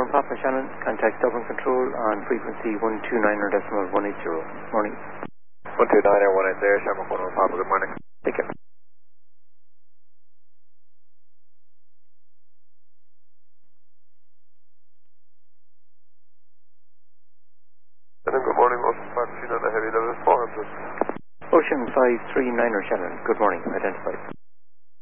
Papa Shannon, contact Dublin Control on frequency 129.180. Morning. 129.180, Shamrock 1 Papa, good morning. Take care. Good morning, Ocean 539, the heavy level 400. Ocean 539 Shannon, good morning, identified.